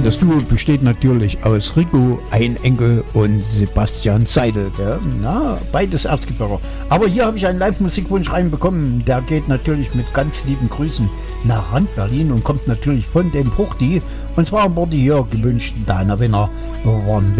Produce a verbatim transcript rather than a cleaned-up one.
und das Duo besteht natürlich aus Rico Einenkel und Sebastian Seidel. Gell? Na, beides Erzgebirger. Aber hier habe ich einen Live-Musikwunsch reinbekommen. Der geht natürlich mit ganz lieben Grüßen nach Rand Berlin und kommt natürlich von dem Bruchti. Und zwar wurde hier gewünscht, Dana Winner, One